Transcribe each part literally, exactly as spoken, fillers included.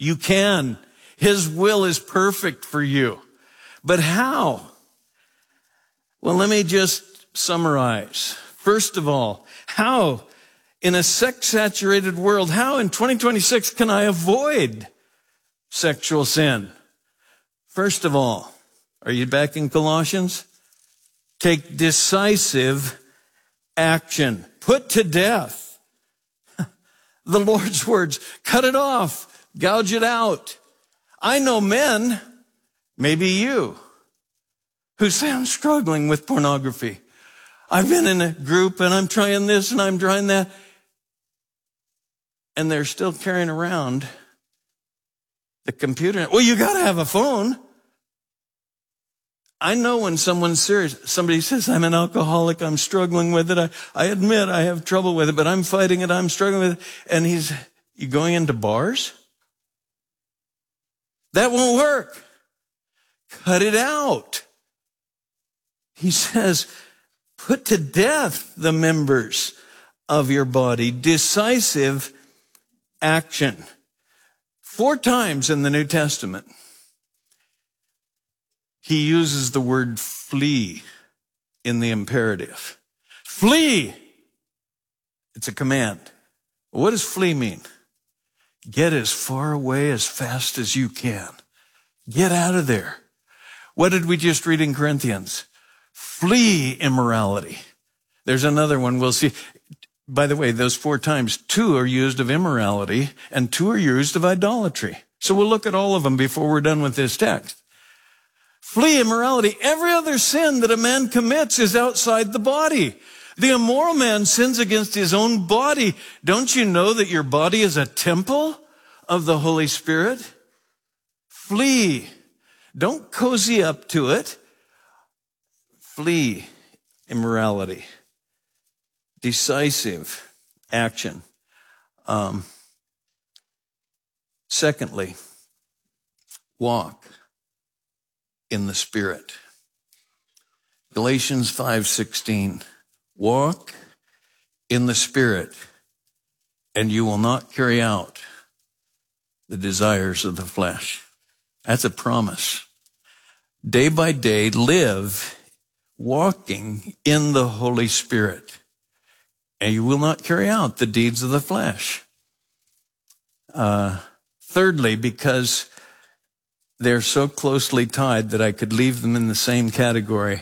You can. His will is perfect for you. But how? Well, let me just summarize. First of all, how in a sex-saturated world, how in twenty twenty-six can I avoid sexual sin? First of all, are you back in Colossians? Take decisive action. Put to death. The Lord's words. Cut it off. Gouge it out. I know men, maybe you, who say, I'm struggling with pornography. I've been in a group and I'm trying this and I'm trying that. And they're still carrying around the computer. Well, you got to have a phone. I know when someone's serious, somebody says, I'm an alcoholic, I'm struggling with it. I, I admit I have trouble with it, but I'm fighting it, I'm struggling with it. And he's, you going into bars? That won't work. Cut it out. He says, put to death the members of your body. Decisive action. Four times in the New Testament, he uses the word flee in the imperative. Flee! It's a command. What does flee mean? Get as far away as fast as you can. Get out of there. What did we just read in Corinthians? Flee immorality. There's another one we'll see. By the way, those four times, two are used of immorality and two are used of idolatry. So we'll look at all of them before we're done with this text. Flee immorality. Every other sin that a man commits is outside the body. The immoral man sins against his own body. Don't you know that your body is a temple of the Holy Spirit? Flee. Don't cozy up to it. Flee immorality. Decisive action. Um, secondly, walk in the Spirit. Galatians five sixteen. Walk in the Spirit, and you will not carry out the desires of the flesh. That's a promise. Day by day, live walking in the Holy Spirit, and you will not carry out the deeds of the flesh. Uh, thirdly, because they're so closely tied that I could leave them in the same category.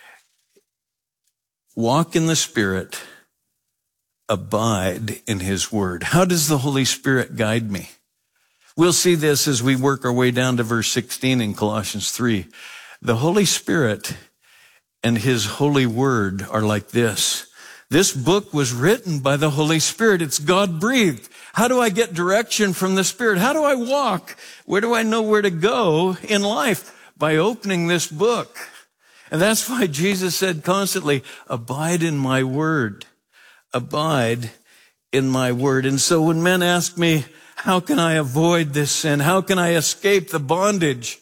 Walk in the Spirit, abide in His Word. How does the Holy Spirit guide me? We'll see this as we work our way down to verse sixteen in Colossians three. The Holy Spirit and His holy word are like this. This book was written by the Holy Spirit. It's God-breathed. How do I get direction from the Spirit? How do I walk? Where do I know where to go in life? By opening this book. And that's why Jesus said constantly, abide in my word. Abide in my word. And so when men ask me, how can I avoid this sin? How can I escape the bondage?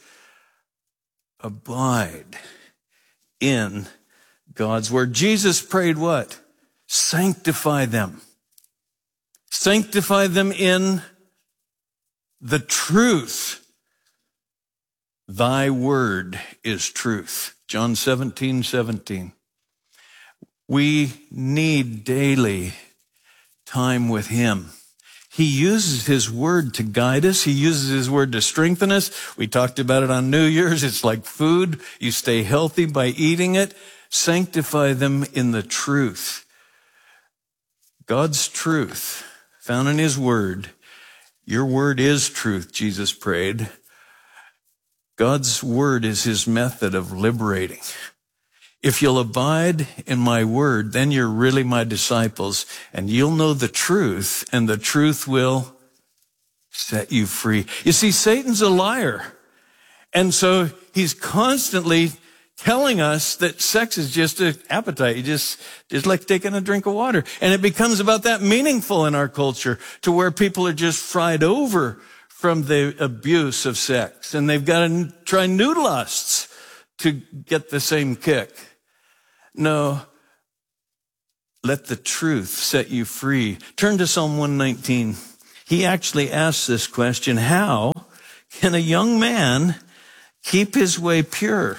Abide in God's word. Jesus prayed what? Sanctify them. Sanctify them in the truth. Thy word is truth. John seventeen seventeen. We need daily time with Him. He uses His word to guide us. He uses His word to strengthen us. We talked about it on New Year's. It's like food. You stay healthy by eating it. Sanctify them in the truth. God's truth found in His word. Your word is truth, Jesus prayed. God's word is His method of liberating. If you'll abide in my word, then you're really my disciples, and you'll know the truth, and the truth will set you free. You see, Satan's a liar. And so he's constantly telling us that sex is just an appetite. You just, just like taking a drink of water. And it becomes about that meaningful in our culture to where people are just fried over from the abuse of sex. And they've got to try new lusts to get the same kick. No, let the truth set you free. Turn to Psalm one nineteen. He actually asks this question: how can a young man keep his way pure?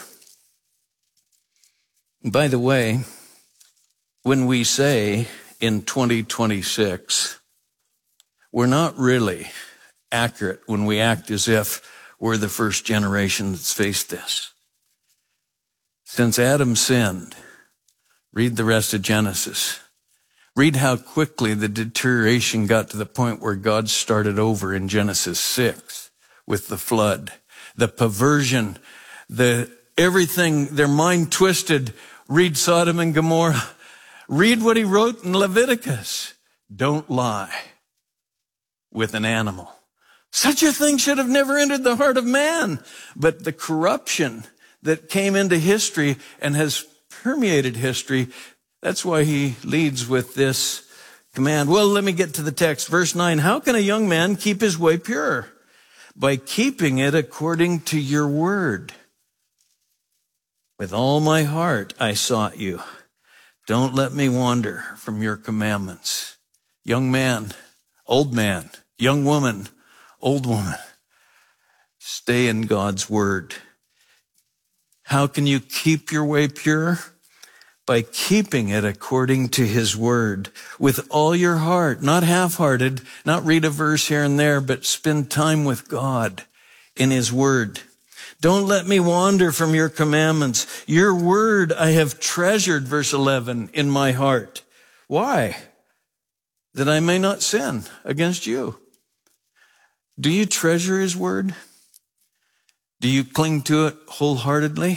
And by the way, when we say in twenty twenty-six, we're not really accurate when we act as if we're the first generation that's faced this. Since Adam sinned, read the rest of Genesis. Read how quickly the deterioration got to the point where God started over in Genesis six with the flood. The perversion, the everything, their mind twisted. Read Sodom and Gomorrah. Read what he wrote in Leviticus. Don't lie with an animal. Such a thing should have never entered the heart of man. But the corruption that came into history and has permeated history, that's why he leads with this command. Well, let me get to the text. Verse nine, how can a young man keep his way pure? By keeping it according to your word. With all my heart I sought you. Don't let me wander from your commandments. Young man, old man, young woman, old woman, stay in God's word. How can you keep your way pure? By keeping it according to his word with all your heart, not half-hearted, not read a verse here and there, but spend time with God in his word. Don't let me wander from your commandments. Your word I have treasured, verse eleven, in my heart. Why? That I may not sin against you. Do you treasure his word? Do you cling to it wholeheartedly?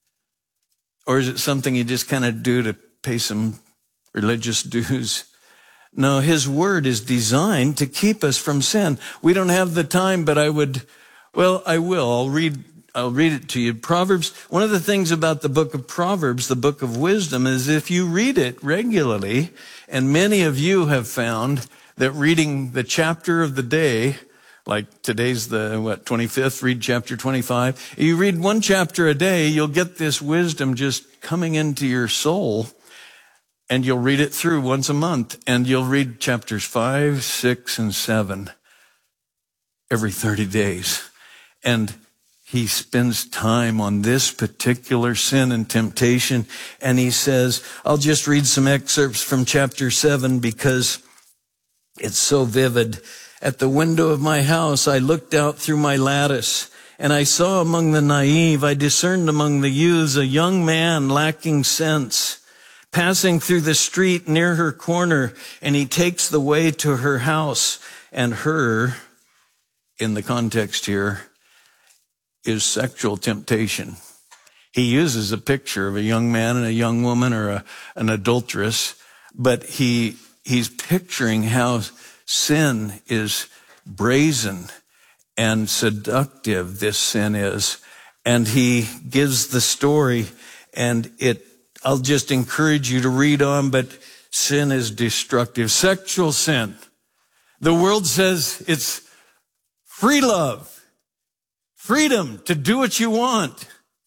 Or is it something you just kind of do to pay some religious dues? No, his word is designed to keep us from sin. We don't have the time, but I would, well, I will. I'll read, I'll read it to you. Proverbs, one of the things about the book of Proverbs, the book of wisdom, is if you read it regularly, and many of you have found that reading the chapter of the day, like today's the, what, twenty-fifth, read chapter twenty-five. You read one chapter a day, you'll get this wisdom just coming into your soul, and you'll read it through once a month, and you'll read chapters five, six, and seven every thirty days. And he spends time on this particular sin and temptation, and he says, I'll just read some excerpts from chapter seven because it's so vivid. At the window of my house, I looked out through my lattice, and I saw among the naive, I discerned among the youths a young man lacking sense, passing through the street near her corner, and he takes the way to her house. And her, in the context here, is sexual temptation. He uses a picture of a young man and a young woman, or a, an adulteress, but he he's picturing how sin is brazen and seductive, this sin is. And he gives the story, and it, I'll just encourage you to read on, but sin is destructive. Sexual sin. The world says it's free love, freedom to do what you want.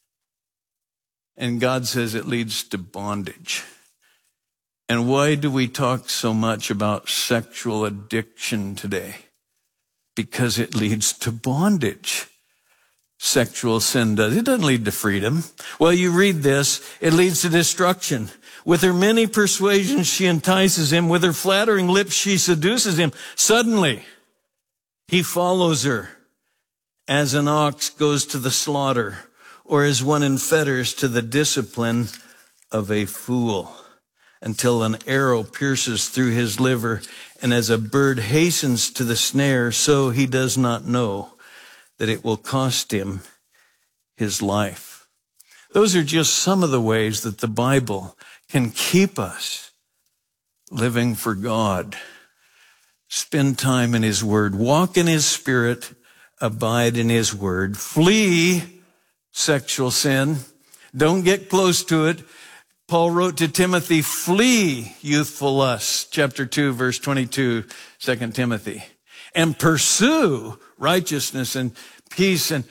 And God says it leads to bondage. And why do we talk so much about sexual addiction today? Because it leads to bondage. Sexual sin does. It doesn't lead to freedom. Well, you read this, it leads to destruction. With her many persuasions, she entices him. With her flattering lips, she seduces him. Suddenly, he follows her as an ox goes to the slaughter, or as one in fetters to the discipline of a fool, until an arrow pierces through his liver, and as a bird hastens to the snare, so he does not know that it will cost him his life. Those are just some of the ways that the Bible can keep us living for God. Spend time in his word, walk in his spirit, abide in his word, flee sexual sin. Don't get close to it. Paul wrote to Timothy, flee youthful lusts, chapter two, verse twenty-two, Second Timothy, and pursue righteousness and peace. And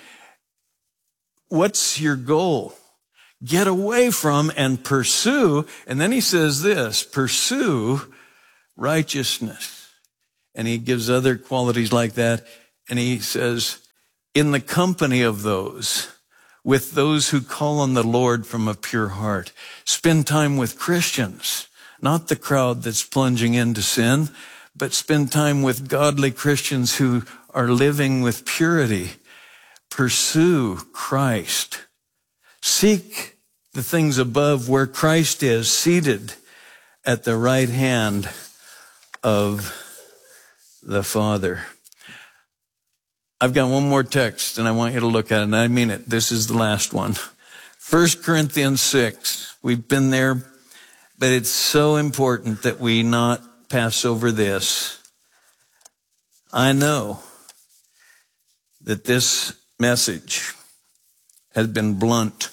what's your goal? Get away from and pursue. And then he says this, pursue righteousness and he gives other qualities like that. And he says, in the company of those, with those who call on the Lord from a pure heart. Spend time with Christians, not the crowd that's plunging into sin, but spend time with godly Christians who are living with purity. Pursue Christ. Seek the things above where Christ is seated at the right hand of the Father. I've got one more text, and I want you to look at it, and I mean it. This is the last one. First Corinthians six. We've been there, but it's so important that we not pass over this. I know that this message has been blunt,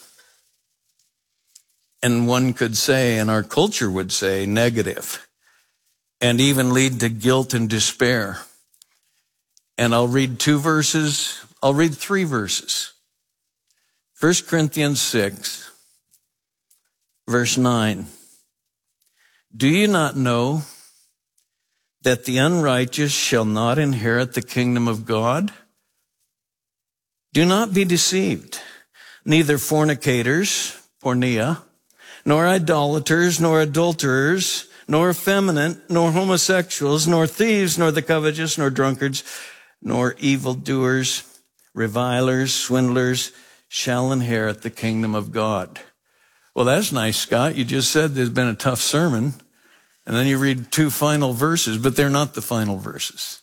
and one could say, and our culture would say, negative, and even lead to guilt and despair. And I'll read two verses. I'll read three verses. First Corinthians six, verse nine. Do you not know that the unrighteous shall not inherit the kingdom of God? Do not be deceived. Neither fornicators, porneia, nor idolaters, nor adulterers, nor effeminate, nor homosexuals, nor thieves, nor the covetous, nor drunkards, nor evildoers, revilers, swindlers, shall inherit the kingdom of God. Well, that's nice, Scott. You just said there's been a tough sermon, and then you read two final verses, but they're not the final verses.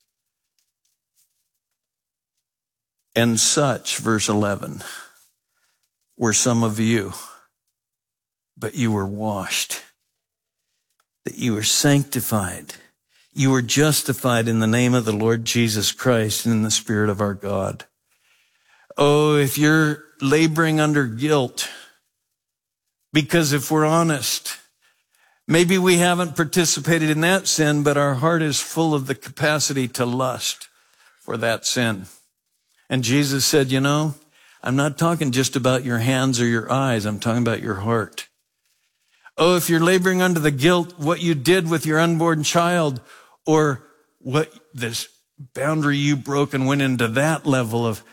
And such, verse eleven, were some of you, but you were washed, that you were sanctified, you were justified in the name of the Lord Jesus Christ and in the Spirit of our God. Oh, if you're laboring under guilt, because if we're honest, maybe we haven't participated in that sin, but our heart is full of the capacity to lust for that sin. And Jesus said, you know, I'm not talking just about your hands or your eyes. I'm talking about your heart. Oh, if you're laboring under the guilt, what you did with your unborn child, or what this boundary you broke and went into that level of,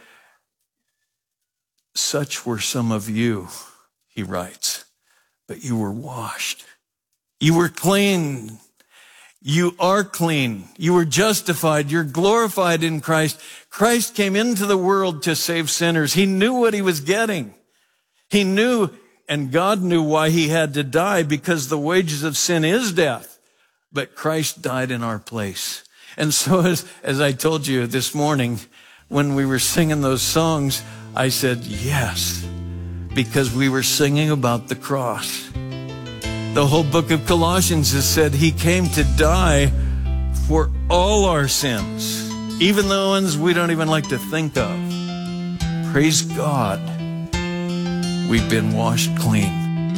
such were some of you, he writes, but you were washed. You were clean. You are clean. You were justified. You're glorified in Christ. Christ came into the world to save sinners. He knew what he was getting. He knew, and God knew why he had to die, because the wages of sin is death. But Christ died in our place. And so as, as I told you this morning, when we were singing those songs, I said, yes, because we were singing about the cross. The whole book of Colossians has said he came to die for all our sins, even the ones we don't even like to think of. Praise God, we've been washed clean.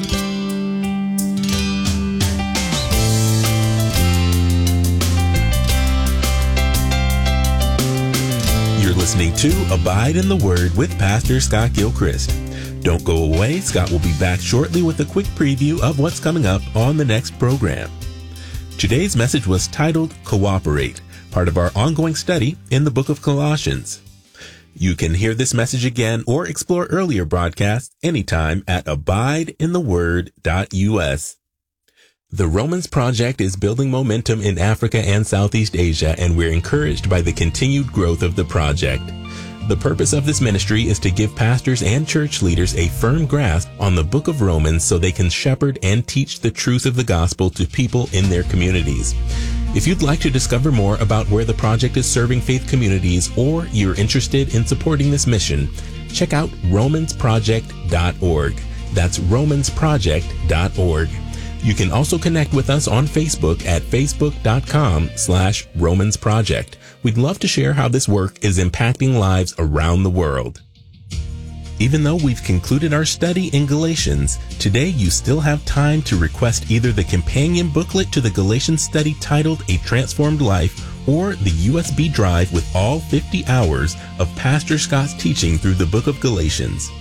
You're listening to Abide in the Word with Pastor Scott Gilchrist. Don't go away. Scott will be back shortly with a quick preview of what's coming up on the next program. Today's message was titled Cooperate, part of our ongoing study in the book of Colossians. You can hear this message again or explore earlier broadcasts anytime at abide in the word dot U S. The Romans Project is building momentum in Africa and Southeast Asia, and we're encouraged by the continued growth of the project. The purpose of this ministry is to give pastors and church leaders a firm grasp on the book of Romans so they can shepherd and teach the truth of the gospel to people in their communities. If you'd like to discover more about where the project is serving faith communities, or you're interested in supporting this mission, check out romans project dot org. That's romans project dot org. You can also connect with us on Facebook at facebook.com slash Romans Project. We'd love to share how this work is impacting lives around the world. Even though we've concluded our study in Galatians, today you still have time to request either the companion booklet to the Galatians study titled A Transformed Life, or the U S B drive with all fifty hours of Pastor Scott's teaching through the book of Galatians.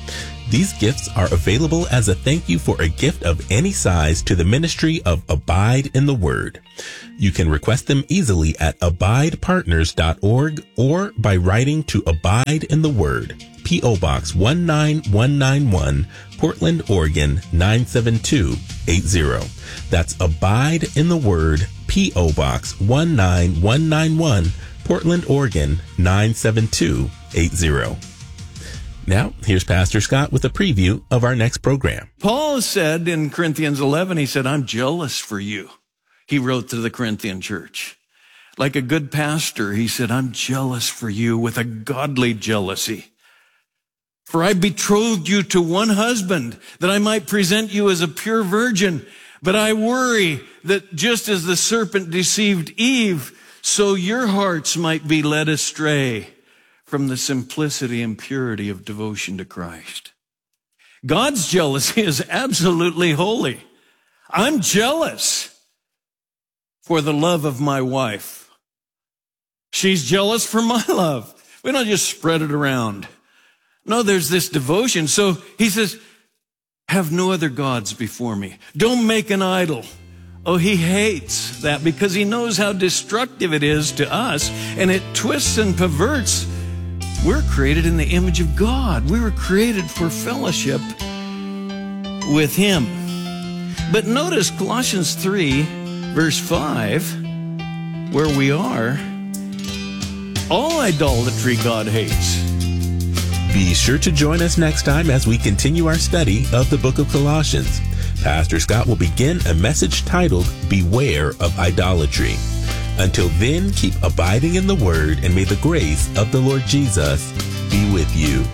These gifts are available as a thank you for a gift of any size to the ministry of Abide in the Word. You can request them easily at abide partners dot org or by writing to Abide in the Word, P O. Box one nine one nine one, Portland, Oregon nine seven two eight zero. That's Abide in the Word, P O. Box one nine one nine one, Portland, Oregon nine seven two eight zero. Now, here's Pastor Scott with a preview of our next program. Paul said in Corinthians eleven, he said, I'm jealous for you. He wrote to the Corinthian church. Like a good pastor, he said, I'm jealous for you with a godly jealousy. For I betrothed you to one husband, that I might present you as a pure virgin. But I worry that just as the serpent deceived Eve, so your hearts might be led astray from the simplicity and purity of devotion to Christ. God's jealousy is absolutely holy. I'm jealous for the love of my wife. She's jealous for my love. We don't just spread it around. No, there's this devotion. So he says, have no other gods before me. Don't make an idol. Oh, he hates that because he knows how destructive it is to us, and it twists and perverts. We're created in the image of God. We were created for fellowship with him. But notice Colossians three, verse five, where we are, all idolatry God hates. Be sure to join us next time as we continue our study of the book of Colossians. Pastor Scott will begin a message titled, Beware of Idolatry. Until then, keep abiding in the Word, and may the grace of the Lord Jesus be with you.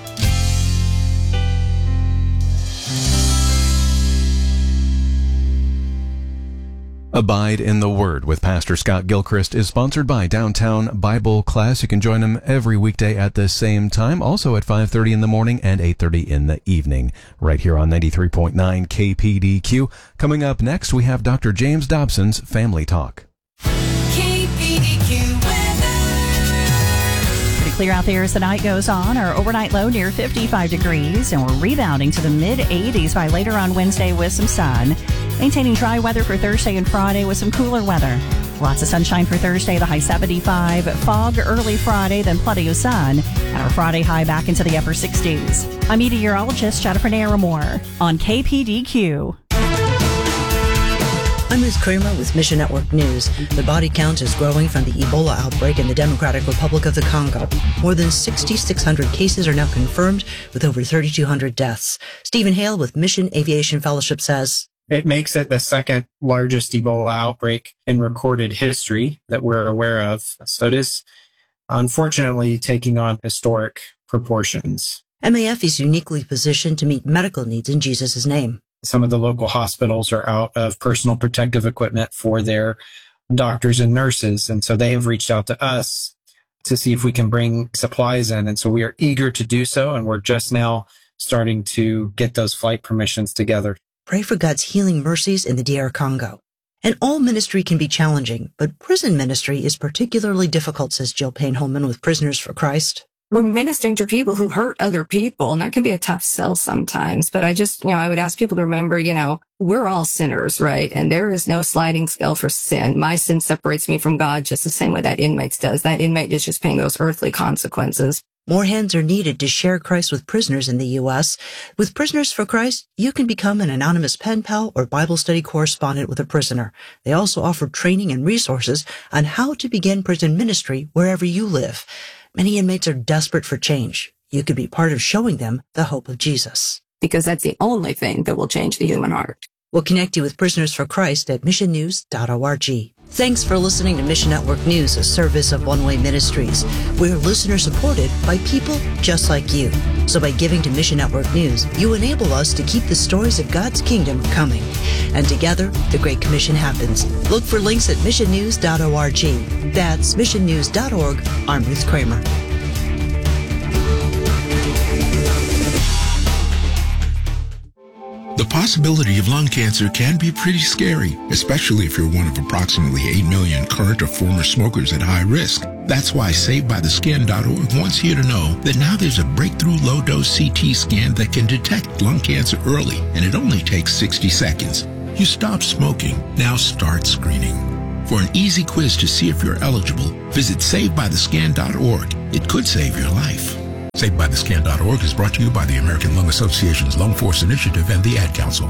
Abide in the Word with Pastor Scott Gilchrist is sponsored by Downtown Bible Class. You can join him every weekday at the same time, also at five thirty in the morning and eight thirty in the evening, right here on ninety-three point nine K P D Q. Coming up next, we have Doctor James Dobson's Family Talk. K P D Q weather. Pretty clear out there as the night goes on. Our overnight low near fifty-five degrees, and we're rebounding to the mid eighties by later on Wednesday with some sun. Maintaining dry weather for Thursday and Friday with some cooler weather. Lots of sunshine for Thursday, the high seventy-five. Fog early Friday, then plenty of sun. And our Friday high back into the upper sixties. I'm meteorologist Jennifer Naramore on K P D Q. I'm Ruth Kramer with Mission Network News. The body count is growing from the Ebola outbreak in the Democratic Republic of the Congo. More than six thousand six hundred cases are now confirmed, with over three thousand two hundred deaths. Stephen Hale with Mission Aviation Fellowship says, it makes it the second largest Ebola outbreak in recorded history that we're aware of. So it is, unfortunately, taking on historic proportions. M A F is uniquely positioned to meet medical needs in Jesus' name. Some of the local hospitals are out of personal protective equipment for their doctors and nurses. And so they have reached out to us to see if we can bring supplies in. And so we are eager to do so. And we're just now starting to get those flight permissions together. Pray for God's healing mercies in the D R Congo. And all ministry can be challenging, but prison ministry is particularly difficult, says Jill Payne-Holman with Prisoners for Christ. We're ministering to people who hurt other people, and that can be a tough sell sometimes. But I just, you know, I would ask people to remember, you know, we're all sinners, right? And there is no sliding scale for sin. My sin separates me from God just the same way that inmate's does. That inmate is just paying those earthly consequences. More hands are needed to share Christ with prisoners in the U S. With Prisoners for Christ, you can become an anonymous pen pal or Bible study correspondent with a prisoner. They also offer training and resources on how to begin prison ministry wherever you live. Many inmates are desperate for change. You could be part of showing them the hope of Jesus. Because that's the only thing that will change the human heart. We'll connect you with Prisoners for Christ at mission news dot org. Thanks for listening to Mission Network News, a service of One Way Ministries. We're listener supported by people just like you. So by giving to Mission Network News, you enable us to keep the stories of God's kingdom coming. And together, the Great Commission happens. Look for links at mission news dot org. That's mission news dot org. I'm Ruth Kramer. The possibility of lung cancer can be pretty scary, especially if you're one of approximately eight million current or former smokers at high risk. That's why Saved By The Skin dot org wants you to know that now there's a breakthrough low-dose C T scan that can detect lung cancer early, and it only takes sixty seconds. You stop smoking, now start screening. For an easy quiz to see if you're eligible, visit Saved By The Skin dot org. It could save your life. Saved By The Skin dot org is brought to you by the American Lung Association's Lung Force Initiative and the Ad Council.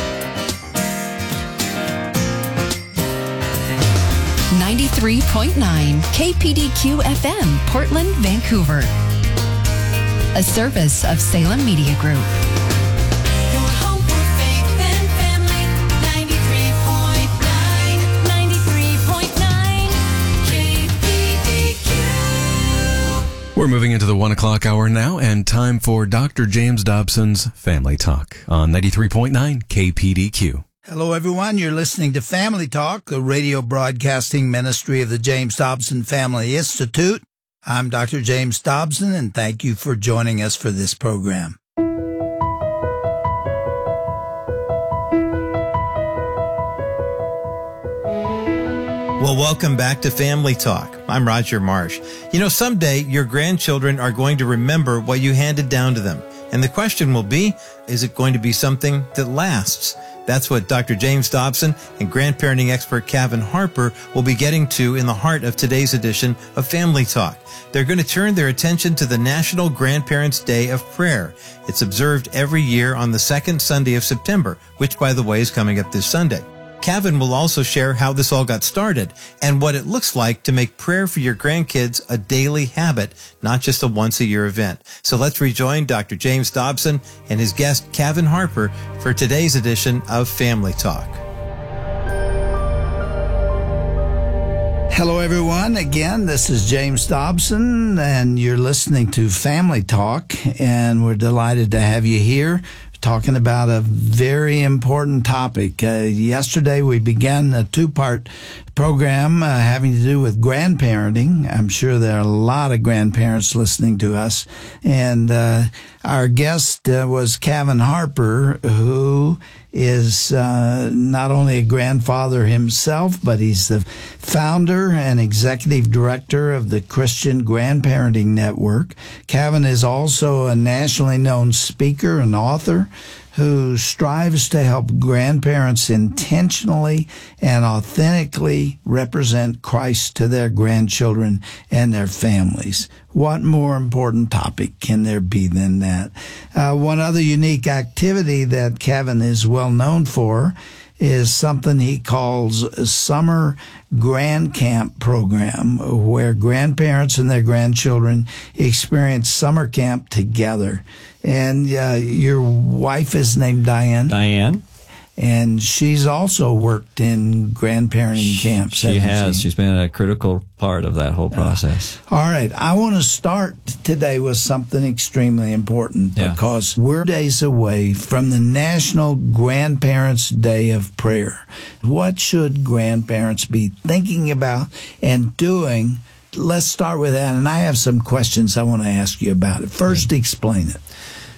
ninety-three point nine K P D Q F M, Portland, Vancouver. A service of Salem Media Group. Your home for faith and family. ninety-three point nine, ninety-three point nine K P D Q. We're moving into the one o'clock hour now, and time for Doctor James Dobson's Family Talk on ninety-three point nine K P D Q. Hello, everyone. You're listening to Family Talk, the radio broadcasting ministry of the James Dobson Family Institute. I'm Doctor James Dobson, and thank you for joining us for this program. Well, welcome back to Family Talk. I'm Roger Marsh. You know, someday your grandchildren are going to remember what you handed down to them. And the question will be, is it going to be something that lasts? That's what Doctor James Dobson and grandparenting expert Kevin Harper will be getting to in the heart of today's edition of Family Talk. They're going to turn their attention to the National Grandparents' Day of Prayer. It's observed every year on the second Sunday of September, which, by the way, is coming up this Sunday. Kevin will also share how this all got started and what it looks like to make prayer for your grandkids a daily habit, not just a once-a-year event. So let's rejoin Doctor James Dobson and his guest, Kevin Harper, for today's edition of Family Talk. Hello, everyone. Again, this is James Dobson, and you're listening to Family Talk, and we're delighted to have you here, talking about a very important topic. Uh, yesterday, we began a two-part program uh, having to do with grandparenting. I'm sure there are a lot of grandparents listening to us. And uh, our guest uh, was Kevin Harper, who is uh, not only a grandfather himself, but he's the founder and executive director of the Christian Grandparenting Network. Kevin is also a nationally known speaker and author who strives to help grandparents intentionally and authentically represent Christ to their grandchildren and their families. What more important topic can there be than that? Uh, one other unique activity that Kevin is well known for is something he calls a summer grand camp program, where grandparents and their grandchildren experience summer camp together. And uh, your wife is named Diane. Diane. And she's also worked in grandparenting camps. She has. She? She's been a critical part of that whole process. Uh, all right. I want to start today with something extremely important, yeah, because we're days away from the National Grandparents' Day of Prayer. What should grandparents be thinking about and doing? Let's start with that. And I have some questions I want to ask you about it. First, yeah. Explain it.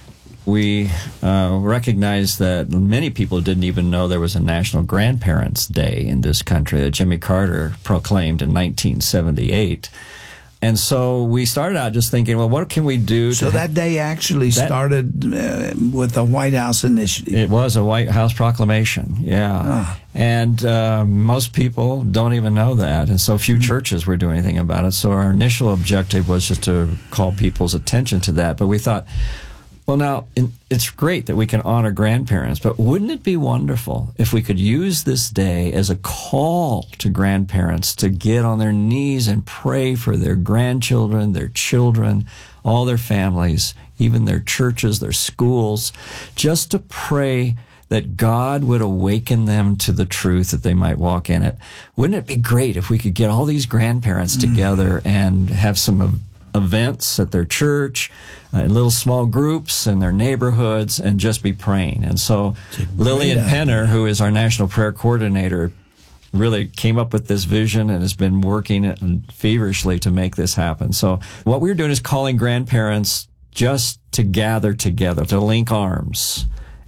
We uh, recognize that many people didn't even know there was a National Grandparents' Day in this country that Jimmy Carter proclaimed in nineteen seventy-eight. And so we started out just thinking, well, what can we do? So to that day actually that, started uh, with the White House initiative. It was a White House proclamation, yeah. Ah. And uh, most people don't even know that. And so few mm-hmm. churches were doing anything about it. So our initial objective was just to call people's attention to that. But we thought, well, now, it's great that we can honor grandparents, but wouldn't it be wonderful if we could use this day as a call to grandparents to get on their knees and pray for their grandchildren, their children, all their families, even their churches, their schools, just to pray that God would awaken them to the truth that they might walk in it. Wouldn't it be great if we could get all these grandparents mm. together and have some events at their church, uh, in little small groups in their neighborhoods, and just be praying. And so Lillian Penner, who is our national prayer coordinator, really came up with this vision and has been working feverishly to make this happen. So what we're doing is calling grandparents just to gather together, to link arms,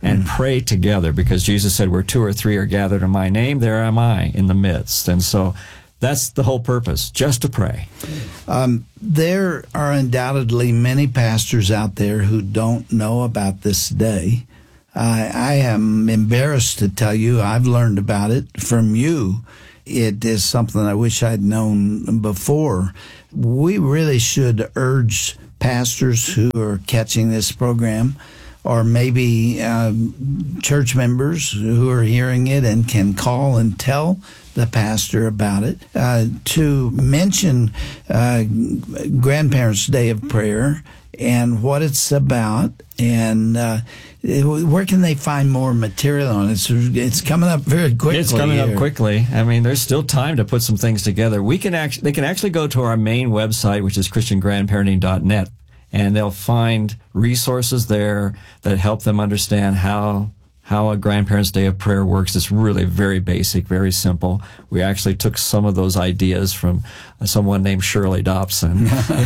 and pray together, because Jesus said, where two or three are gathered in my name, there am I in the midst. And so that's the whole purpose, just to pray. Um, there are undoubtedly many pastors out there who don't know about this day. I, I am embarrassed to tell you I've learned about it from you. It is something I wish I'd known before. We really should urge pastors who are catching this program, or maybe um, church members who are hearing it and can call and tell the pastor about it, uh, to mention uh, Grandparents' Day of Prayer and what it's about, and uh, where can they find more material on it? It's, it's coming up very quickly. It's coming here. up quickly. I mean, there's still time to put some things together. We can actually, they can actually go to our main website, which is christian grandparenting dot net, and they'll find resources there that help them understand how how a Grandparents' Day of Prayer works. It's really very basic, very simple. We actually took some of those ideas from someone named Shirley Dobson.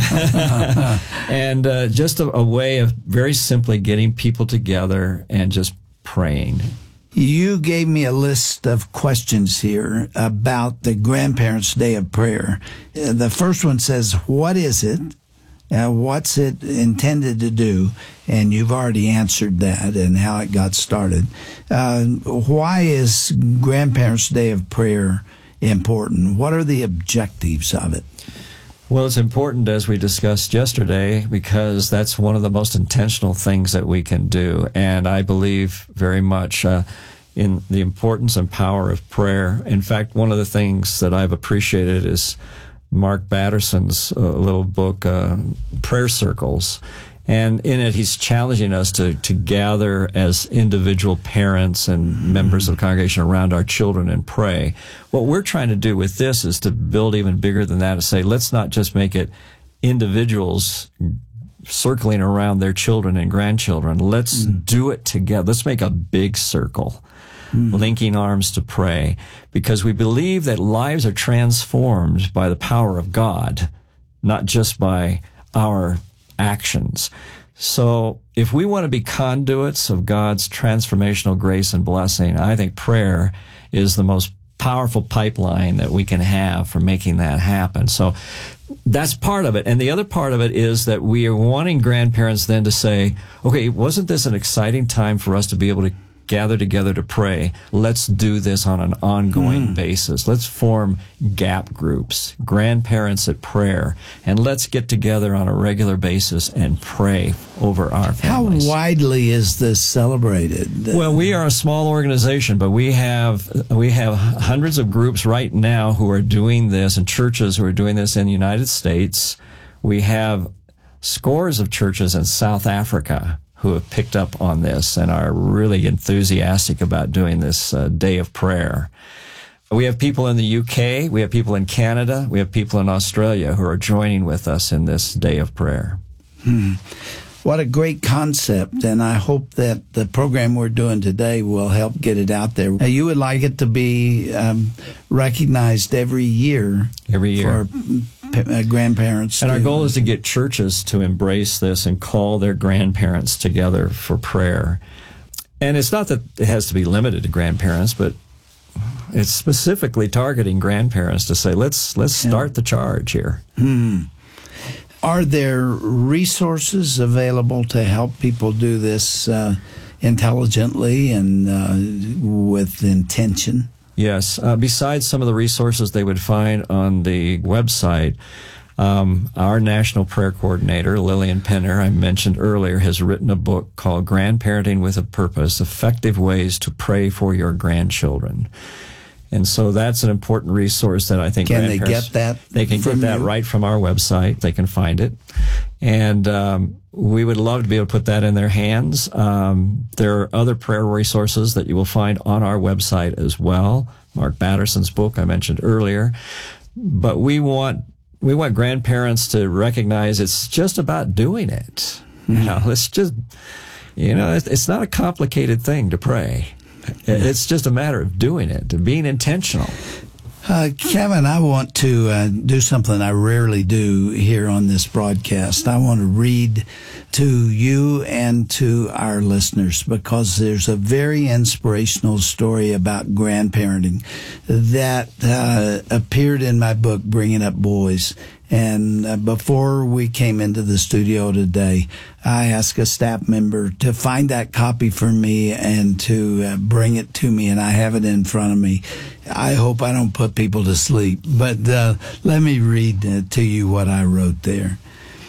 and uh, just a, a way of very simply getting people together and just praying. You gave me a list of questions here about the Grandparents' Day of Prayer. Uh, the first one says, what is it? Uh, what's it intended to do? And you've already answered that and how it got started. Uh, why is Grandparents' Day of Prayer important? What are the objectives of it? Well, it's important, as we discussed yesterday, because that's one of the most intentional things that we can do. And I believe very much uh, in the importance and power of prayer. In fact, one of the things that I've appreciated is Mark Batterson's uh, little book, uh, Prayer Circles. And in it, he's challenging us to, to gather as individual parents and members of the congregation around our children and pray. What we're trying to do with this is to build even bigger than that, and say, let's not just make it individuals circling around their children and grandchildren. Let's mm. do it together. Let's make a big circle, mm. linking arms to pray, because we believe that lives are transformed by the power of God, not just by our actions. So if we want to be conduits of God's transformational grace and blessing, I think prayer is the most powerful pipeline that we can have for making that happen. So that's part of it. And the other part of it is that we are wanting grandparents then to say, okay, wasn't this an exciting time for us to be able to gather together to pray? Let's do this on an ongoing mm. basis. Let's form gap groups, grandparents at prayer, and let's get together on a regular basis and pray over our families. How widely is this celebrated? Well, we are a small organization, but we have we have hundreds of groups right now who are doing this, and churches who are doing this in the United States. We have scores of churches in South Africa who have picked up on this and are really enthusiastic about doing this uh, day of prayer. We have people in the U K, we have people in Canada, we have people in Australia who are joining with us in this day of prayer. Hmm. What a great concept, and I hope that the program we're doing today will help get it out there. Now, you would like it to be um, recognized every year. Every year. For uh, grandparents. And to, our goal is to get churches to embrace this and call their grandparents together for prayer. And it's not that it has to be limited to grandparents, but it's specifically targeting grandparents to say, let's let's start yeah. the charge here. Hmm. Are there resources available to help people do this uh, intelligently and uh, with intention? Yes. Uh, besides some of the resources they would find on the website, um, our national prayer coordinator, Lillian Penner, I mentioned earlier, has written a book called Grandparenting with a Purpose, Effective Ways to Pray for Your Grandchildren. And so that's an important resource that I think can they get that? They can get that you? right from our website. They can find it, and um, we would love to be able to put that in their hands. Um, there are other prayer resources that you will find on our website as well. Mark Batterson's book I mentioned earlier, but we want we want grandparents to recognize it's just about doing it. Mm-hmm. You know, it's just you know, it's, it's not a complicated thing to pray. It's just a matter of doing it, of being intentional. Uh, Kevin, I want to uh, do something I rarely do here on this broadcast. I want to read to you and to our listeners because there's a very inspirational story about grandparenting that uh, appeared in my book, Bringing Up Boys. And uh, before we came into the studio today, I asked a staff member to find that copy for me and to uh, bring it to me, and I have it in front of me. I hope I don't put people to sleep, but uh, let me read uh, to you what I wrote there.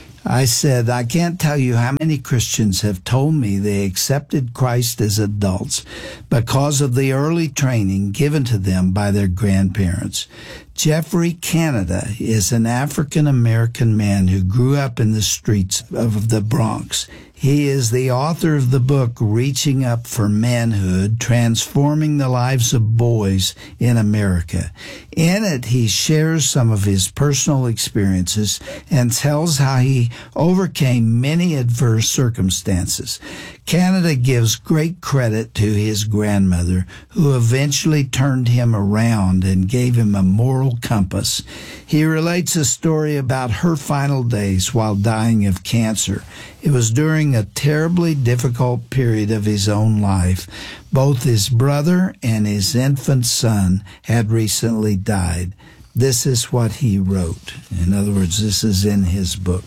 I said, I can't tell you how many Christians have told me they accepted Christ as adults because of the early training given to them by their grandparents. Jeffrey Canada is an African-American man who grew up in the streets of the Bronx. He is the author of the book, Reaching Up for Manhood, Transforming the Lives of Boys in America. In it, he shares some of his personal experiences and tells how he overcame many adverse circumstances. Canada gives great credit to his grandmother, who eventually turned him around and gave him a moral compass. He relates a story about her final days while dying of cancer. It was during a terribly difficult period of his own life. Both his brother and his infant son had recently died. This is what he wrote. In other words, this is in his book.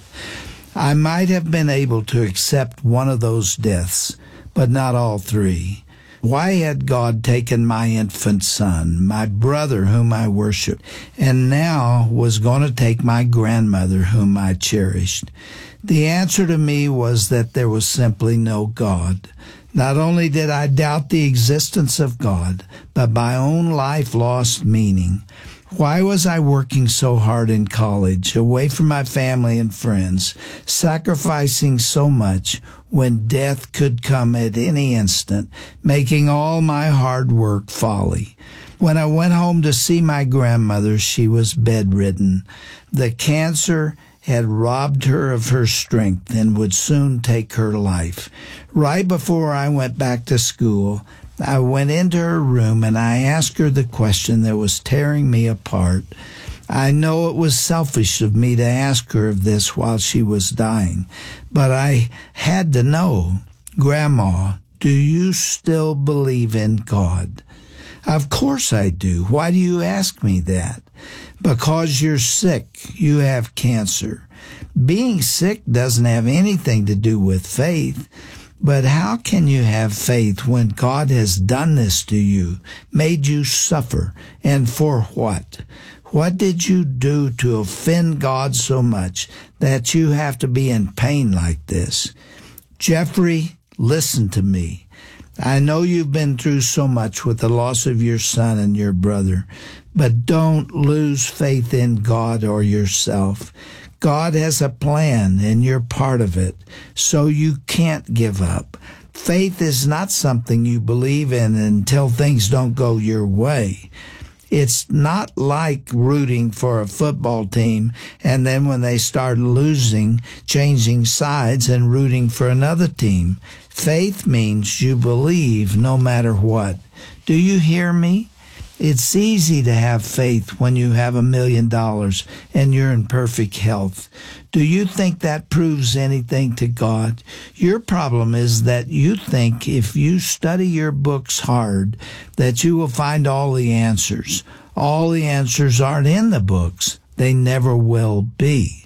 I might have been able to accept one of those deaths, but not all three. Why had God taken my infant son, my brother whom I worshiped, and now was going to take my grandmother whom I cherished? The answer to me was that there was simply no God. Not only did I doubt the existence of God, but my own life lost meaning. Why was I working so hard in college, away from my family and friends, sacrificing so much when death could come at any instant, making all my hard work folly? When I went home to see my grandmother, she was bedridden. The cancer had robbed her of her strength and would soon take her life. Right before I went back to school, I went into her room and I asked her the question that was tearing me apart. I know it was selfish of me to ask her of this while she was dying, but I had to know. Grandma, do you still believe in God? Of course I do. Why do you ask me that? Because you're sick. You have cancer. Being sick doesn't have anything to do with faith. But how can you have faith when God has done this to you, made you suffer, and for what? What did you do to offend God so much that you have to be in pain like this? Jeffrey, listen to me. I know you've been through so much with the loss of your son and your brother, but don't lose faith in God or yourself. God has a plan, and you're part of it, so you can't give up. Faith is not something you believe in until things don't go your way. It's not like rooting for a football team and then when they start losing, changing sides and rooting for another team. Faith means you believe no matter what. Do you hear me? It's easy to have faith when you have a million dollars and you're in perfect health. Do you think that proves anything to God? Your problem is that you think if you study your books hard, that you will find all the answers. All the answers aren't in the books. They never will be.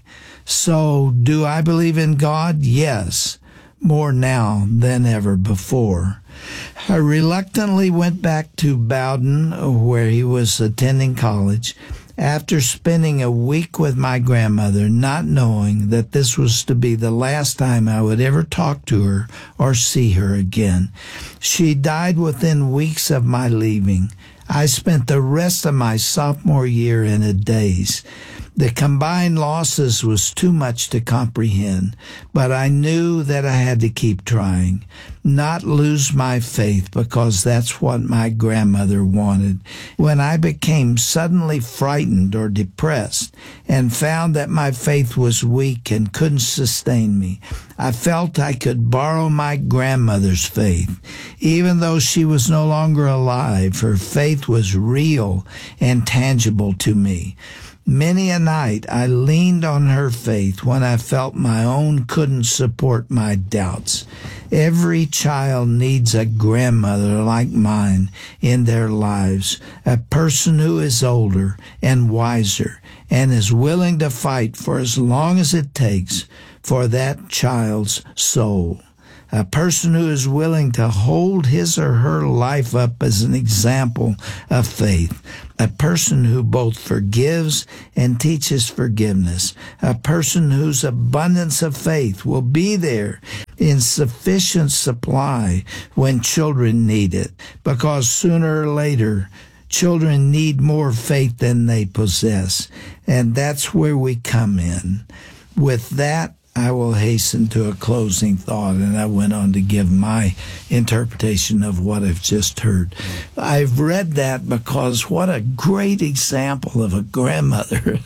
So, do I believe in God? Yes, more now than ever before. I reluctantly went back to Bowdoin, where he was attending college, after spending a week with my grandmother, not knowing that this was to be the last time I would ever talk to her or see her again. She died within weeks of my leaving. I spent the rest of my sophomore year in a daze. The combined losses was too much to comprehend, but I knew that I had to keep trying, not lose my faith, because that's what my grandmother wanted. When I became suddenly frightened or depressed and found that my faith was weak and couldn't sustain me, I felt I could borrow my grandmother's faith. Even though she was no longer alive, her faith was real and tangible to me. Many a night I leaned on her faith when I felt my own couldn't support my doubts. Every child needs a grandmother like mine in their lives, a person who is older and wiser and is willing to fight for as long as it takes for that child's soul. A person who is willing to hold his or her life up as an example of faith. A person who both forgives and teaches forgiveness. A person whose abundance of faith will be there in sufficient supply when children need it. Because sooner or later, children need more faith than they possess. And that's where we come in. With that, I will hasten to a closing thought, and I went on to give my interpretation of what I've just heard. I've read that because what a great example of a grandmother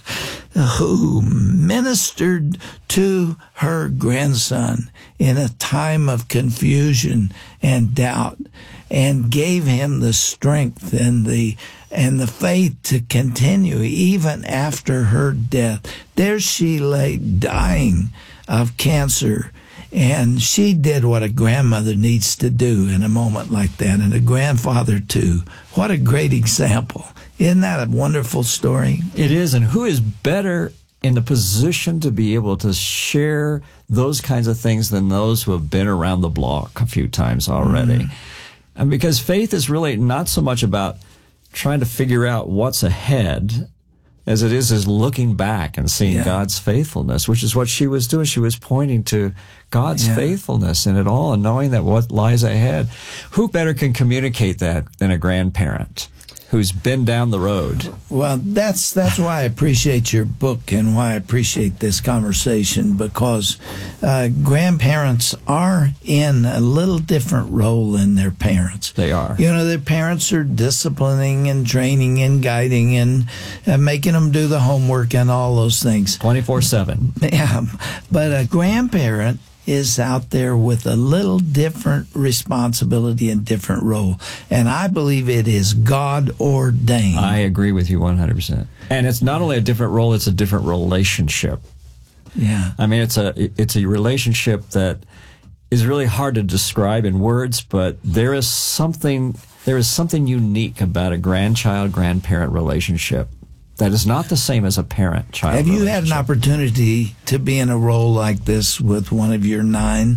who ministered to her grandson in a time of confusion and doubt and gave him the strength and the and the faith to continue even after her death. There she lay dying of cancer, and she did what a grandmother needs to do in a moment like that, and a grandfather too. What a great example. Isn't that a wonderful story? It is, and who is better in the position to be able to share those kinds of things than those who have been around the block a few times already? Mm. And because faith is really not so much about trying to figure out what's ahead as it is is looking back and seeing yeah. God's faithfulness, which is what she was doing. She was pointing to God's yeah. faithfulness in it all and knowing that what lies ahead. Who better can communicate that than a grandparent who's been down the road? Well, that's that's why I appreciate your book and why I appreciate this conversation, because uh, grandparents are in a little different role than their parents. They are. You know, their parents are disciplining and training and guiding and uh, making them do the homework and all those things. twenty-four seven. Yeah, but a grandparent is out there with a little different responsibility and different role. And I believe it is God ordained. I agree with you one hundred percent. And it's not only a different role, it's a different relationship. Yeah. I mean, it's a it's a relationship that is really hard to describe in words, but there is something there is something unique about a grandchild-grandparent relationship that is not the same as a parent-child Have you had an opportunity to be in a role like this with one of your nine?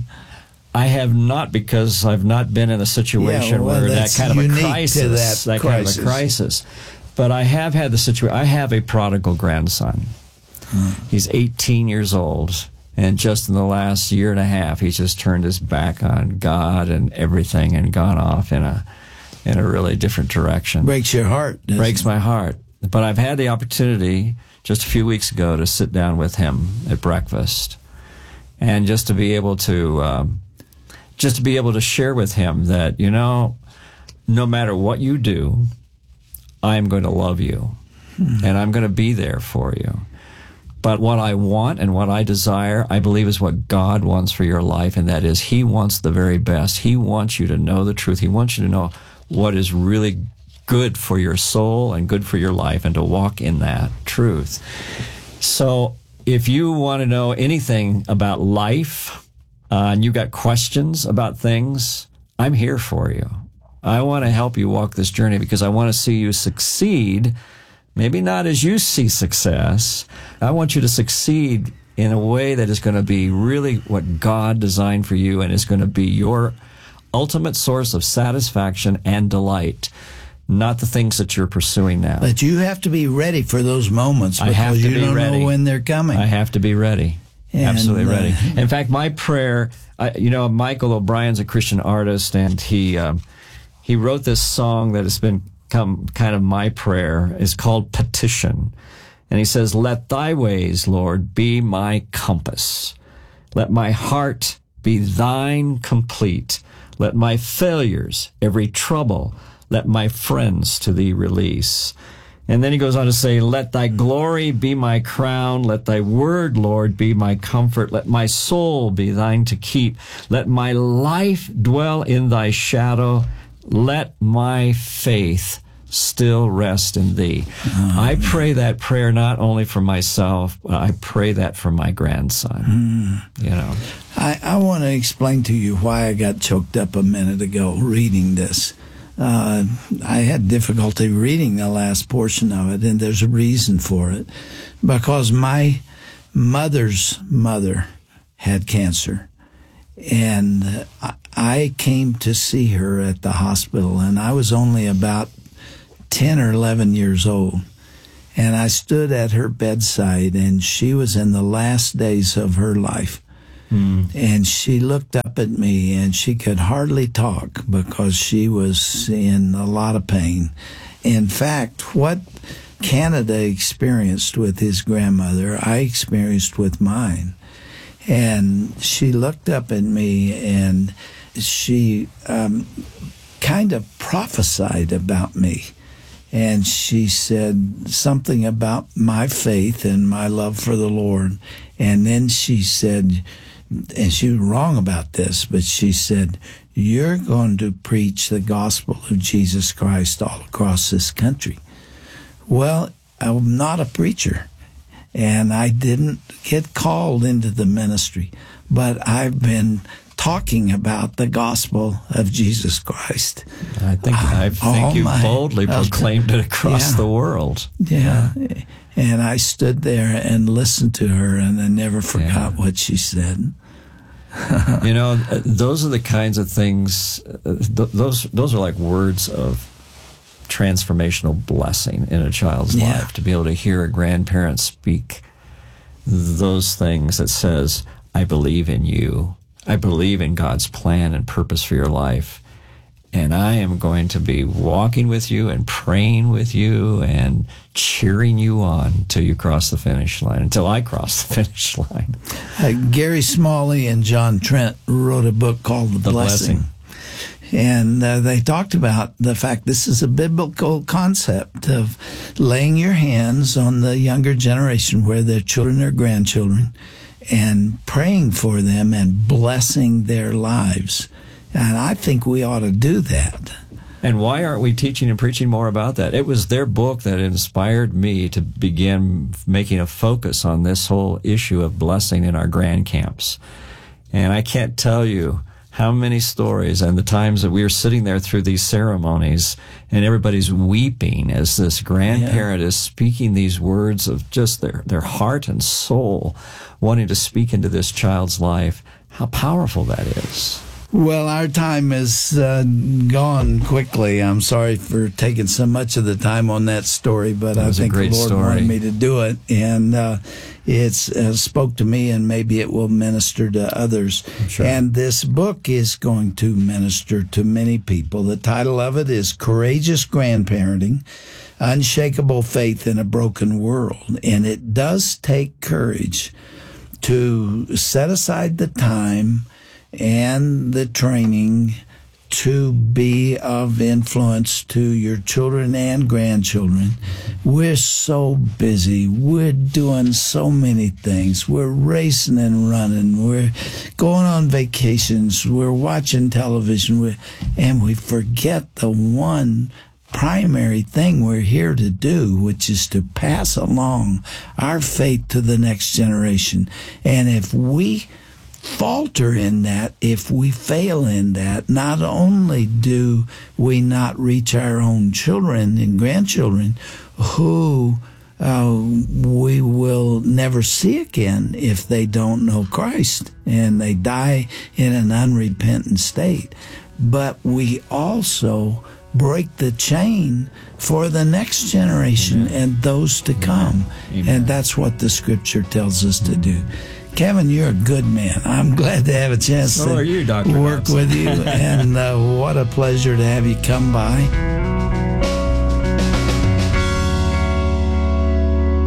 I have not, because I've not been in a situation yeah, well, where that kind of a crisis, that, that crisis. kind of a crisis. But I have had the situation. I have a prodigal grandson. Hmm. He's eighteen years old, and just in the last year and a half, he's just turned his back on God and everything and gone off in a in a really different direction. Breaks your heart. Breaks it? my heart. But I've had the opportunity just a few weeks ago to sit down with him at breakfast, and just to be able to um, just to be able to share with him that, you know, no matter what you do, I am going to love you, hmm. and I'm going to be there for you. But what I want and what I desire, I believe, is what God wants for your life, and that is He wants the very best. He wants you to know the truth. He wants you to know what is really good for your soul and good for your life, and to walk in that truth. So if you want to know anything about life, uh, and you've got questions about things, I'm here for you. I want to help you walk this journey, because I want to see you succeed, maybe not as you see success. I want you to succeed in a way that is going to be really what God designed for you, and is going to be your ultimate source of satisfaction and delight. Not the things that you're pursuing now. But you have to be ready for those moments, because I have to you be don't ready. know when they're coming. I have to be ready. And, Absolutely uh, ready. In fact, my prayer, I, you know, Michael O'Brien's a Christian artist, and he um, he wrote this song that has been come kind of my prayer. It's called Petition. And he says, let thy ways, Lord, be my compass. Let my heart be thine complete. Let my failures, every trouble, let my friends to thee release. And then he goes on to say, let thy glory be my crown. Let thy word, Lord, be my comfort. Let my soul be thine to keep. Let my life dwell in thy shadow. Let my faith still rest in thee. Oh, I pray that prayer not only for myself, but I pray that for my grandson. Mm. You know, I, I want to explain to you why I got choked up a minute ago reading this. Uh, I had difficulty reading the last portion of it, and there's a reason for it. Because my mother's mother had cancer, and I came to see her at the hospital, and I was only about ten or eleven years old. And I stood at her bedside, and she was in the last days of her life. Mm. And she looked up at me, and she could hardly talk because she was in a lot of pain. In fact, what Canada experienced with his grandmother, I experienced with mine. And she looked up at me, and she um, kind of prophesied about me. And she said something about my faith and my love for the Lord. And then she said, and she was wrong about this, but she said, you're going to preach the gospel of Jesus Christ all across this country. Well, I'm not a preacher, and I didn't get called into the ministry, but I've been talking about the gospel of Jesus Christ. I think I think oh you my, boldly proclaimed it across yeah, the world. Yeah. yeah. And I stood there and listened to her, and I never forgot yeah. what she said. You know, those are the kinds of things, th- those those are like words of transformational blessing in a child's yeah. life, to be able to hear a grandparent speak those things that says, I believe in you. I believe in God's plan and purpose for your life. And I am going to be walking with you and praying with you and cheering you on till you cross the finish line, until I cross the finish line. Uh, Gary Smalley and John Trent wrote a book called The, the Blessing. Blessing. And uh, they talked about the fact this is a biblical concept of laying your hands on the younger generation, where their children or grandchildren, and praying for them and blessing their lives. And I think we ought to do that. And why aren't we teaching and preaching more about that? It was their book that inspired me to begin making a focus on this whole issue of blessing in our grand camps. And I can't tell you how many stories and the times that we were sitting there through these ceremonies and everybody's weeping as this grandparent yeah. is speaking these words of just their, their heart and soul, wanting to speak into this child's life. How powerful that is. Well, our time is uh, gone quickly. I'm sorry for taking so much of the time on that story, but I think the Lord story. wanted me to do it, and uh, it's uh, spoke to me, and maybe it will minister to others. Sure. And this book is going to minister to many people. The title of it is Courageous Grandparenting, Unshakable Faith in a Broken World, and it does take courage to set aside the time and the training to be of influence to your children and grandchildren. We're so busy. We're doing so many things. We're racing and running. We're going on vacations. We're watching television. We're, and we forget the one primary thing we're here to do, which is to pass along our faith to the next generation. And if we falter in that, if we fail in that, not only do we not reach our own children and grandchildren who uh, we will never see again if they don't know Christ and they die in an unrepentant state, but we also break the chain for the next generation Amen. and those to come. Amen. And that's what the scripture tells us to do. Kevin, you're a good man. I'm glad to have a chance so to are you, Doctor work Robson. with you, and uh, what a pleasure to have you come by. Well,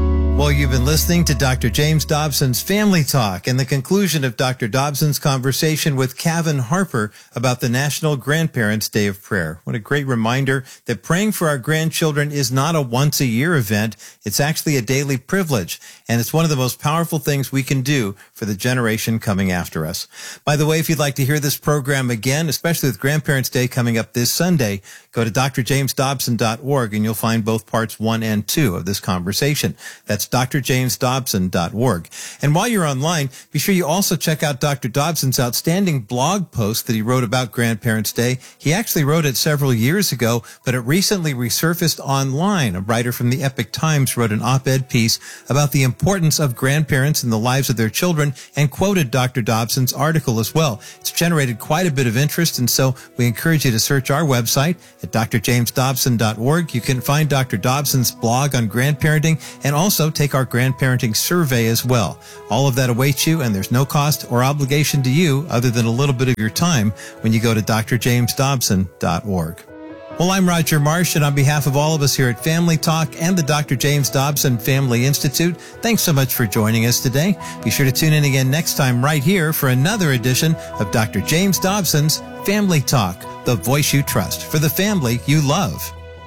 Well, you've been listening to Doctor James Dobson's Family Talk and the conclusion of Doctor Dobson's conversation with Kevin Harper about the National Grandparents' Day of Prayer. What a great reminder that praying for our grandchildren is not a once-a-year event. It's actually a daily privilege, and it's one of the most powerful things we can do for the generation coming after us. By the way, if you'd like to hear this program again, especially with Grandparents' Day coming up this Sunday, go to d r james dobson dot org and you'll find both parts one and two of this conversation. That's d r james dobson dot org. And while you're online, be sure you also check out Doctor Dobson's outstanding blog post that he wrote about Grandparents' Day. He actually wrote it several years ago, but it recently resurfaced online. A writer from the Epoch Times wrote an op-ed piece about the importance of grandparents in the lives of their children and quoted Doctor Dobson's article as well. It's generated quite a bit of interest, and so we encourage you to search our website at d r james dobson dot org. You can find Doctor Dobson's blog on grandparenting and also take our grandparenting survey as well. All of that awaits you, and there's no cost or obligation to you other than a little bit of your time when you go to d r james dobson dot org. Well, I'm Roger Marsh, and on behalf of all of us here at Family Talk and the Doctor James Dobson Family Institute, thanks so much for joining us today. Be sure to tune in again next time right here for another edition of Doctor James Dobson's Family Talk, the voice you trust for the family you love.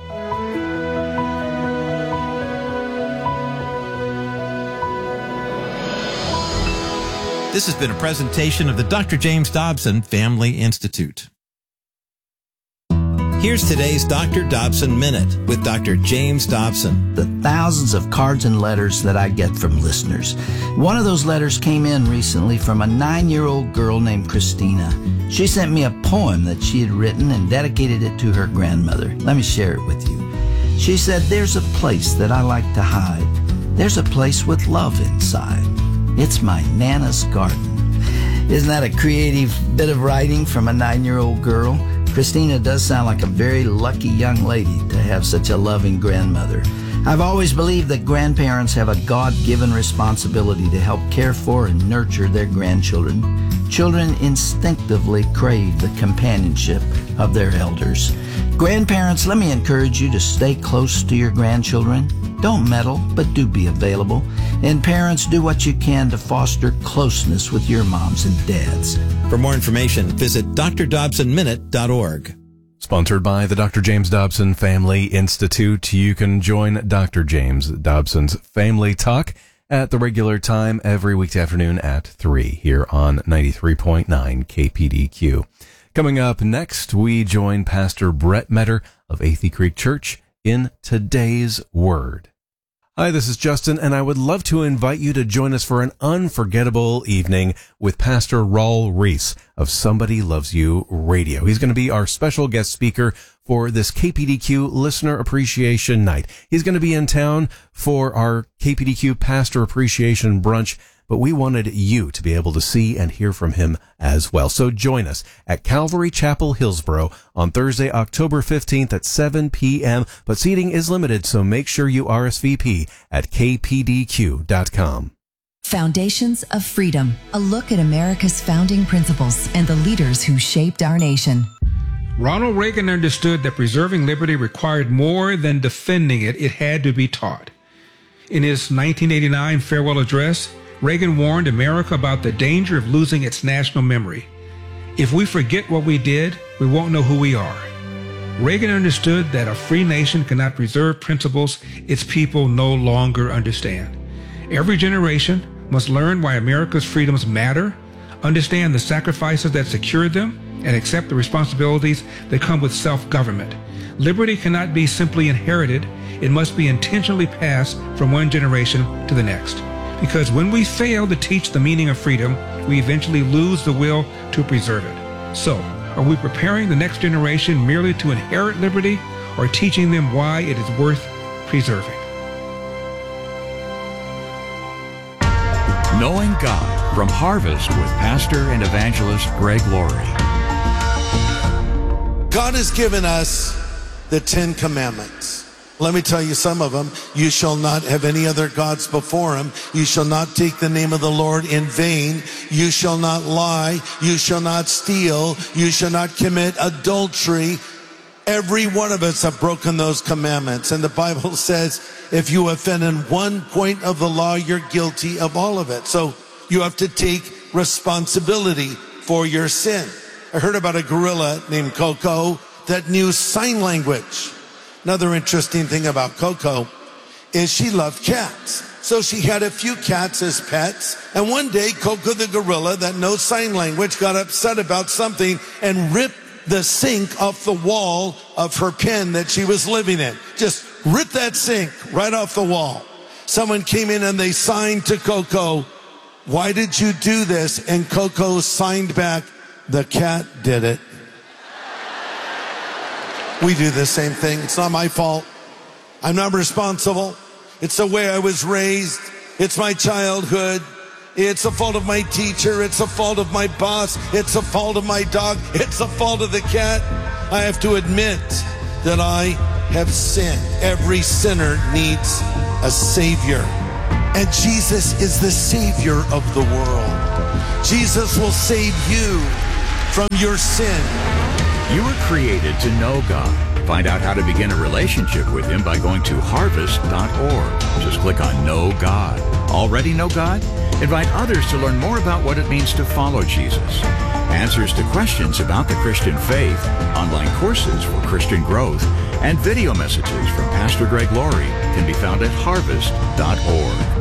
This has been a presentation of the Doctor James Dobson Family Institute. Here's today's Doctor Dobson Minute with Doctor James Dobson. The thousands of cards and letters that I get from listeners. One of those letters came in recently from a nine-year-old girl named Christina. She sent me a poem that she had written and dedicated it to her grandmother. Let me share it with you. She said, "There's a place that I like to hide. There's a place with love inside. It's my Nana's garden." Isn't that a creative bit of writing from a nine-year-old girl? Christina does sound like a very lucky young lady to have such a loving grandmother. I've always believed that grandparents have a God-given responsibility to help care for and nurture their grandchildren. Children instinctively crave the companionship of their elders. Grandparents, let me encourage you to stay close to your grandchildren. Don't meddle, but do be available. And parents, do what you can to foster closeness with your moms and dads. For more information, visit d r dobson minute dot org. Sponsored by the Doctor James Dobson Family Institute. You can join Doctor James Dobson's Family Talk at the regular time every weekday afternoon at three here on ninety-three point nine K P D Q. Coming up next, we join Pastor Brett Metter of Athey Creek Church in Today's Word. Hi, this is Justin, and I would love to invite you to join us for an unforgettable evening with Pastor Raul Reese of Somebody Loves You Radio. He's going to be our special guest speaker for this K P D Q Listener Appreciation Night. He's going to be in town for our K P D Q Pastor Appreciation Brunch, but we wanted you to be able to see and hear from him as well. So join us at Calvary Chapel, Hillsboro on Thursday, October fifteenth at seven p.m. But seating is limited, so make sure you R S V P at k p d q dot com. Foundations of Freedom, a look at America's founding principles and the leaders who shaped our nation. Ronald Reagan understood that preserving liberty required more than defending it, it had to be taught. In his nineteen eighty-nine farewell address, Reagan warned America about the danger of losing its national memory. If we forget what we did, we won't know who we are. Reagan understood that a free nation cannot preserve principles its people no longer understand. Every generation must learn why America's freedoms matter, understand the sacrifices that secured them, and accept the responsibilities that come with self-government. Liberty cannot be simply inherited. It must be intentionally passed from one generation to the next. Because when we fail to teach the meaning of freedom, we eventually lose the will to preserve it. So, are we preparing the next generation merely to inherit liberty, or teaching them why it is worth preserving? Knowing God from Harvest with Pastor and Evangelist Greg Laurie. God has given us the Ten Commandments. Let me tell you some of them. You shall not have any other gods before him. You shall not take the name of the Lord in vain. You shall not lie. You shall not steal. You shall not commit adultery. Every one of us have broken those commandments. And the Bible says, if you offend in one point of the law, you're guilty of all of it. So you have to take responsibility for your sin. I heard about a gorilla named Coco that knew sign language. Another interesting thing about Coco is she loved cats. So she had a few cats as pets. And one day, Coco the gorilla that knows sign language got upset about something and ripped the sink off the wall of her pen that she was living in. Just ripped that sink right off the wall. Someone came in and they signed to Coco, "Why did you do this?" And Coco signed back, "The cat did it." We do the same thing. It's not my fault. I'm not responsible. It's the way I was raised. It's my childhood. It's the fault of my teacher. It's the fault of my boss. It's the fault of my dog. It's the fault of the cat. I have to admit that I have sinned. Every sinner needs a Savior. And Jesus is the Savior of the world. Jesus will save you from your sin. You were created to know God. Find out how to begin a relationship with Him by going to harvest dot org. Just click on Know God. Already know God? Invite others to learn more about what it means to follow Jesus. Answers to questions about the Christian faith, online courses for Christian growth, and video messages from Pastor Greg Laurie can be found at harvest dot org.